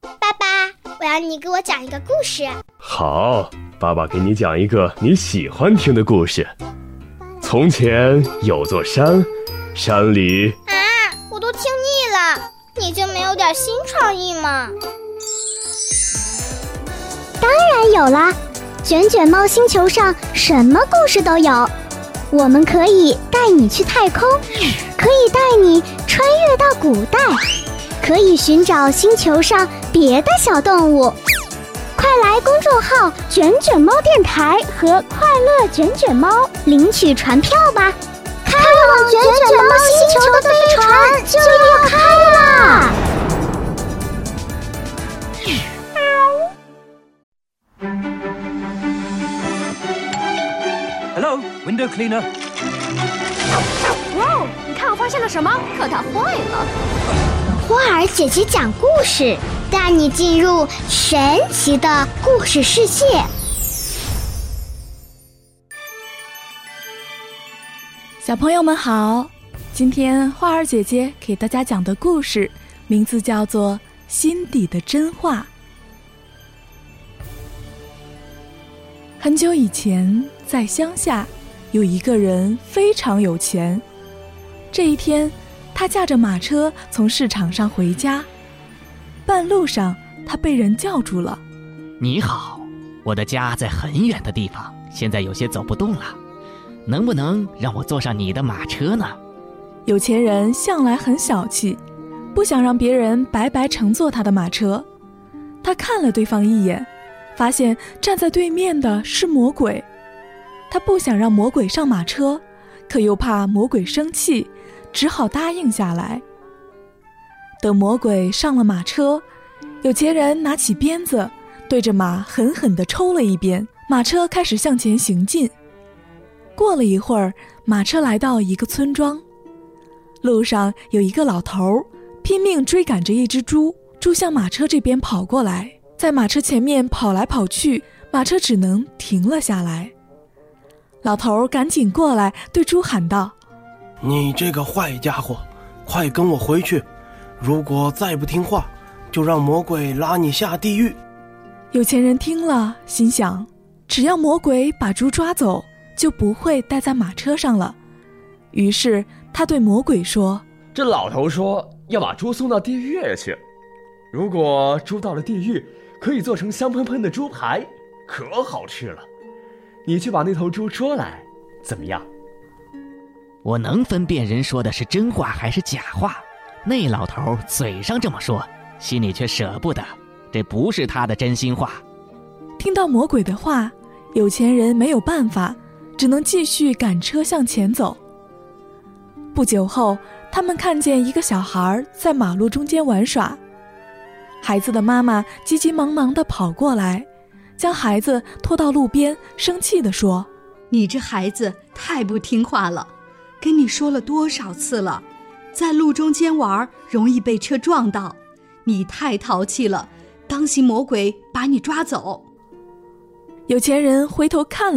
爸爸，我要你给我讲一个故事。 好，爸爸给你讲一个你喜欢听的故事。从前有座山，山里…… 我都听腻了，你就没有点新创意吗？ 当然有啦，卷卷猫星球上什么故事都有。我们可以带你去太空，可以带你穿越到古代，可以寻找星球上别的小动物。快来公众号卷卷猫电台和快乐卷卷猫领取船票吧，开往卷卷猫星球的飞船就要开啦 ！Hello, window cleaner. 哇，你看我发现了什么？可它坏了。 花儿姐姐讲故事，带你进入神奇的故事世界。 小朋友们好，今天花儿姐姐给大家讲的故事名字叫做《心底的真话》。很久以前，在乡下有一个人非常有钱。这一天，他驾着马车从市场上回家，半路上他被人叫住了。 你好，我的家在很远的地方，现在有些走不动了，能不能让我坐上你的马车呢？ 有钱人向来很小气，不想让别人白白乘坐他的马车。他看了对方一眼，发现站在对面的是魔鬼。他不想让魔鬼上马车，可又怕魔鬼生气，只好答应下来。等魔鬼上了马车，有钱人拿起鞭子对着马狠狠地抽了一鞭，马车开始向前行进。过了一会儿，马车来到一个村庄，路上有一个老头拼命追赶着一只猪，猪向马车这边跑过来，在马车前面跑来跑去，马车只能停了下来。老头赶紧过来对猪喊道： 你这个坏家伙，快跟我回去，如果再不听话，就让魔鬼拉你下地狱。 有钱人听了，心想，只要魔鬼把猪抓走，就不会带在马车上了。于是他对魔鬼说： 这老头说要把猪送到地狱去，如果猪到了地狱，可以做成香喷喷的猪排，可好吃了。你去把那头猪捉来，怎么样？ 我能分辨人说的是真话还是假话，那老头嘴上这么说，心里却舍不得，这不是他的真心话。 听到魔鬼的话，有钱人没有办法，只能继续赶车向前走。不久后，他们看见一个小孩在马路中间玩耍，孩子的妈妈急急忙忙地跑过来，将孩子拖到路边，生气地说： 你这孩子太不听话了，跟你说了多少次了，在路中间玩容易被车撞到，你太淘气了，当心魔鬼把你抓走。 有钱人回头看了